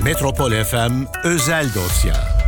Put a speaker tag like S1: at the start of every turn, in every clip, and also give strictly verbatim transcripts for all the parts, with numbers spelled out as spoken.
S1: Metropol F M özel dosya.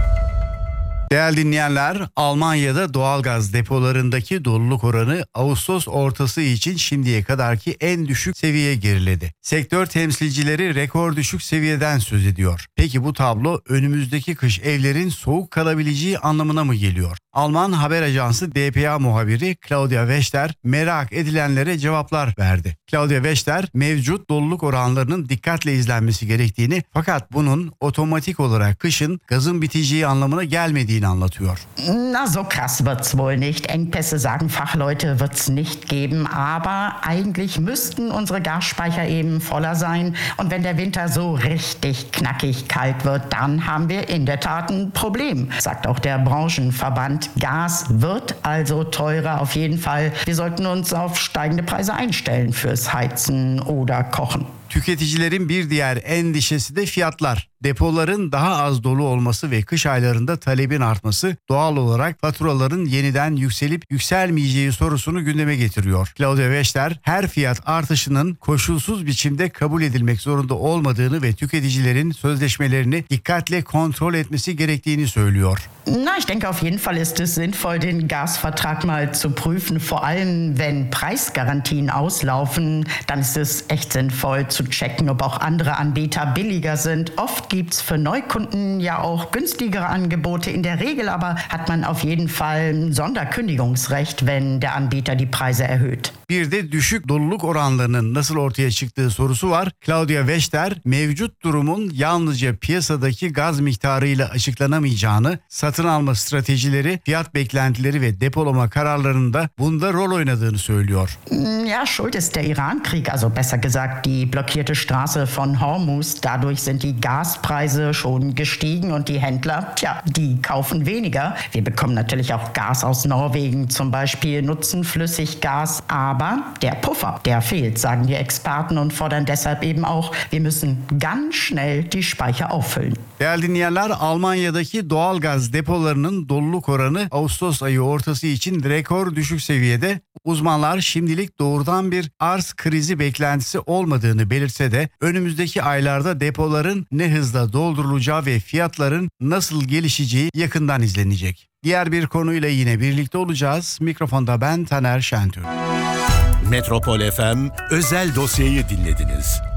S2: Değerli dinleyenler, Almanya'da doğalgaz depolarındaki doluluk oranı Ağustos ortası için şimdiye kadarki en düşük seviyeye geriledi. Sektör temsilcileri rekor düşük seviyeden söz ediyor. Peki bu tablo önümüzdeki kış evlerin soğuk kalabileceği anlamına mı geliyor? Alman haber ajansı D P A muhabiri Claudia Wächter merak edilenlere cevaplar verdi. Claudia Wächter mevcut doluluk oranlarının dikkatle izlenmesi gerektiğini, fakat bunun otomatik olarak kışın gazın biteceği anlamına gelmediğini anlatıyor.
S3: Na, so krass wird's wohl nicht. Engpässe, sagen Fachleute, wird's nicht geben. Aber eigentlich müssten unsere Gasspeicher eben voller sein. Und wenn der Winter so richtig knackig kalt wird, dann haben wir in der Tat ein Problem, sagt auch der Branchenverband. Gas wird also teurer auf jeden Fall. Wir sollten uns auf steigende Preise einstellen fürs Heizen oder Kochen.
S2: Tüketicilerin bir diğer endişesi de fiyatlar. Depoların daha az dolu olması ve kış aylarında talebin artması doğal olarak faturaların yeniden yükselip yükselmeyeceği sorusunu gündeme getiriyor. Claudia Wächter her fiyat artışının koşulsuz biçimde kabul edilmek zorunda olmadığını ve tüketicilerin sözleşmelerini dikkatle kontrol etmesi gerektiğini söylüyor.
S3: Na, ich denke, auf jeden Fall ist es sinnvoll, den Gasvertrag mal zu prüfen. Vor allem, wenn Preisgarantien auslaufen, dann ist es echt sinnvoll zu checken, ob auch andere Anbieter billiger sind. Oft gibt es für Neukunden ja auch günstigere Angebote. In der Regel aber hat man auf jeden Fall ein Sonderkündigungsrecht, wenn der Anbieter die Preise erhöht.
S2: Bir de düşük doluluk oranlarının nasıl ortaya çıktığı sorusu var. Claudia Wächter mevcut durumun yalnızca piyasadaki gaz miktarıyla açıklanamayacağını, satın alma stratejileri, fiyat beklentileri ve depolama kararlarında bunda rol oynadığını söylüyor.
S3: Ja, schuld ist der Iran-Krieg, also besser gesagt die blockierte Straße von Hormuz. Dadurch sind die Gaspreise schon gestiegen und die Händler, tja, die kaufen weniger. Wir bekommen natürlich auch Gas aus Norwegen zum Beispiel, nutzen Flüssiggas, aber der Puffer, der fehlt, sagen die Experten und fordern deshalb eben auch, wir müssen ganz schnell die Speicher auffüllen.
S2: Değerli dinleyenler, Almanya'daki doğalgaz depolarının doluluk oranı Ağustos ayı ortası için rekor düşük seviyede. Uzmanlar şimdilik doğrudan bir arz krizi beklentisi olmadığını belirtse de önümüzdeki aylarda depoların ne hızla doldurulacağı ve fiyatların nasıl gelişeceği yakından izlenecek. Diğer bir konuyla yine birlikte olacağız. Mikrofonda ben Taner Şentürk.
S1: Metropol F M özel dosyayı dinlediniz.